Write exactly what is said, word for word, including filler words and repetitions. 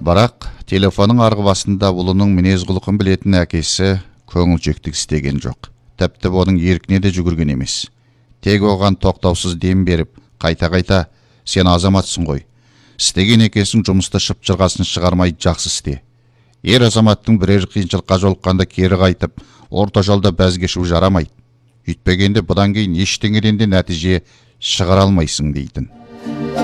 Бірақ телефонның арғы басында ұлының мінез құлқын білетін әкесі көңілшектік істеген жоқ. Тіпті оның еркіне де жүгірген емес. Тек оған тоқтаусыз дем беріп, қайта-қайта сен азаматсың ғой. Істеген екесің жұмыста шып-жырғасын шығармай жақсы істе. Ер азаматтың бірер қиыншылыққа жолыққанда кері қайтып, орта жолда бәз кешуі жарамайды. Үйтпегенде бұдан кейін ештеңеден де нәтиже шығара алмайсың дейтін.